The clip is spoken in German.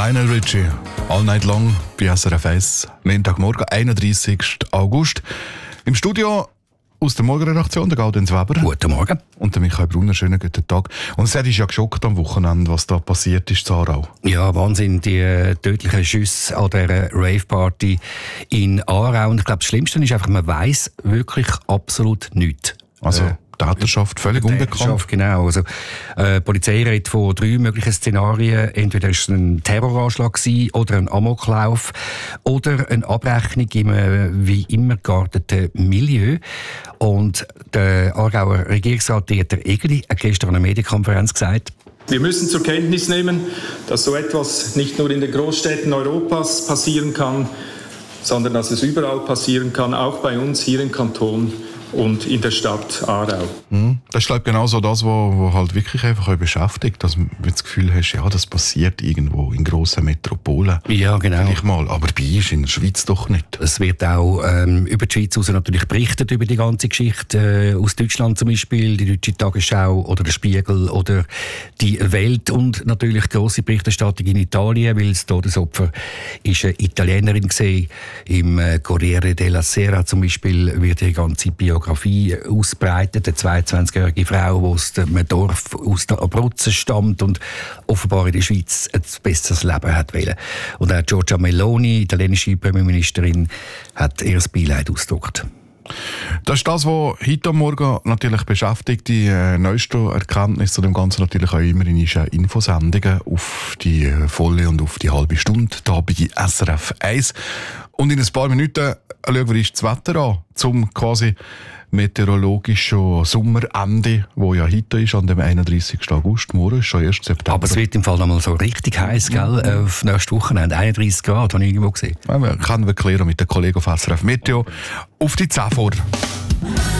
Lionel Richie, All Night Long bei SRF 1, Montagmorgen, 31. August. Im Studio aus der Morgenredaktion, der Gaudenz Weber. Guten Morgen. Und der Michael Brunner, schönen guten Tag. Und es ist ja geschockt am Wochenende, was da passiert ist in Aarau. Ja, Wahnsinn, die tödlichen Schüsse an dieser Rave-Party in Aarau. Und ich glaube, das Schlimmste ist einfach, man weiss wirklich absolut nichts. Also Täterschaft völlig unbekannt. Genau. Also, die Polizei redet von 3 möglichen Szenarien. Entweder war es ein Terroranschlag oder ein Amoklauf oder eine Abrechnung im wie immer gearteten Milieu. Und der Aargauer Regierungsrat Dieter Egli hat gestern an einer Medienkonferenz gesagt, wir müssen zur Kenntnis nehmen, dass so etwas nicht nur in den Großstädten Europas passieren kann, sondern dass es überall passieren kann, auch bei uns hier im Kanton und in der Stadt Aarau. Das ist, glaube ich, genau so das, was halt wirklich einfach beschäftigt, dass du das Gefühl hast, ja, das passiert irgendwo in grossen Metropolen. Ja, genau. Vielleicht mal, aber bei uns in der Schweiz doch nicht. Es wird auch über die Schweiz raus natürlich berichtet über die ganze Geschichte. Aus Deutschland zum Beispiel, die Deutsche Tagesschau oder der Spiegel oder die Welt und natürlich grosse Berichterstattung in Italien, weil das Todesopfer ist eine Italienerin gesehen. Im Corriere della Sera zum Beispiel wird die ganze Biografie ausbreitet. Eine 22-jährige Frau, die aus einem Dorf aus der Abruzzen stammt und offenbar in der Schweiz ein besseres Leben hat wollen. Und auch Giorgia Meloni, italienische Premierministerin, hat ihr Beileid ausgedrückt. Das ist das, was heute am Morgen natürlich beschäftigt. Die neueste Erkenntnis zu dem Ganzen natürlich auch immer in Infosendungen auf die volle und auf die halbe Stunde, da bei SRF 1. Und in ein paar Minuten schauen wir uns das Wetter an, zum quasi meteorologischen Sommerende, wo ja heute ist, an dem 31. August. Morgen ist schon 1. September. Aber es wird im Fall noch mal so richtig heiß, gell? Auf nächste Wochenende 31 Grad, habe ich irgendwo gesehen. Ja, können wir klären mit den Kollegen auf SRF Meteo. Auf die 10 vor.